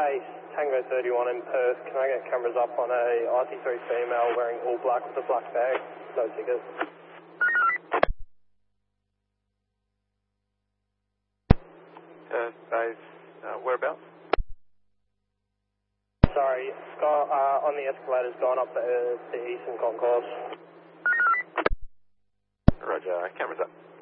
base Tango 31 in Perth. Can I get cameras up on a RT3 female wearing all black with a black bag? No tickets. Base, whereabouts? Sorry, on the escalators going up the Eastern Concourse. Roger, cameras up.